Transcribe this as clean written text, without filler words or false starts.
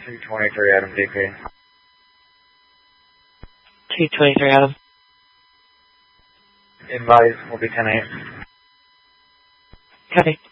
223 Adam DP. 223 Adam. Advise will be 10-8. Copy.